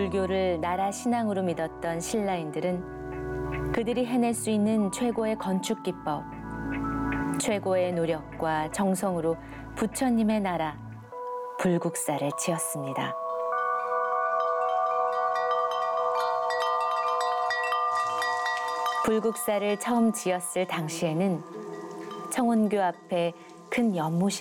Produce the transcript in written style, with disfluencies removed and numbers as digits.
불교를 나라 신앙으로 믿었던 신라인들은 그들이 해낼 수 있는 최고의 건축 기법, 최고의 노력과 정성으로 부처님의 나라 불국사를 지었습니다. 불국사를 처음 지었을 당시에는 청운교 앞에 큰 연못이